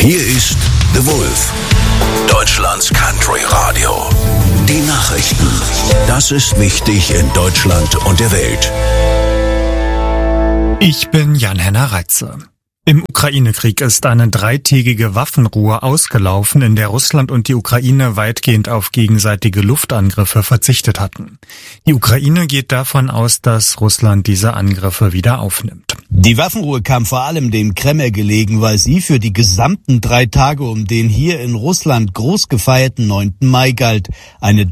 Hier ist The Wolf, Deutschlands Country Radio. Die Nachrichten. Das ist wichtig in Deutschland und der Welt. Ich bin Jan-Henner Reitze. Im Ukraine-Krieg ist eine 3-tägige Waffenruhe ausgelaufen, in der Russland und die Ukraine weitgehend auf gegenseitige Luftangriffe verzichtet hatten. Die Ukraine geht davon aus, dass Russland diese Angriffe wieder aufnimmt. Die Waffenruhe kam vor allem dem Kreml gelegen, weil sie für die gesamten 3 Tage um den hier in Russland groß gefeierten 9. Mai galt. Eine